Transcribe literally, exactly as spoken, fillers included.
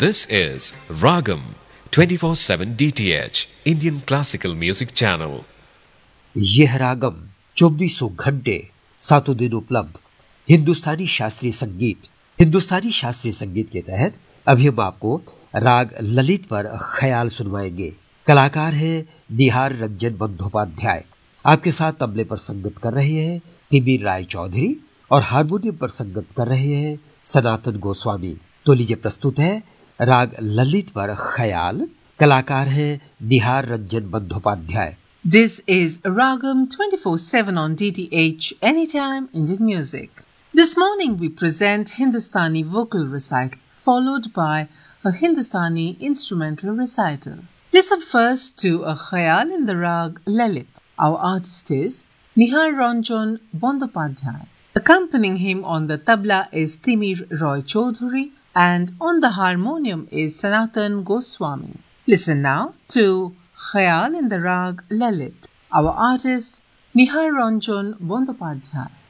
This is Ragam twenty-four seven D T H Indian Classical Music Channel. यह रागम चौबीसों घंटे सातों दिन उपलब्ध हिंदुस्तानी शास्त्रीय संगीत हिंदुस्तानी शास्त्रीय संगीत के तहत अभी हम आपको राग ललित पर ख्याल सुनवाएंगे। कलाकार हैं निहार रंजन बंदोपाध्याय। आपके साथ तबले पर संगत कर रहे हैं तिमिर राय चौधरी और हारमोनियम पर संगत कर रहे हैं सनातन गोस्वामी। तो लीजिए प्रस्तुत है राग ललित पर ख्याल। कलाकार हैं निहार Ranjan Bandyopadhyay. This is Ragam twenty-four seven on D T H Anytime Indian Music. This morning we present Hindustani vocal recital followed by a Hindustani instrumental recital. Listen first to a khayal in the rag Lalit. Our artist is Nihar Ranjan Bandopadhyay. Accompanying him on the tabla is Timir Roy Chaudhary and on the harmonium is Sanatan Goswami. Listen now to Khayal in the Rag Lalit. Our artist Nihar Ranjan Bandopadhyay.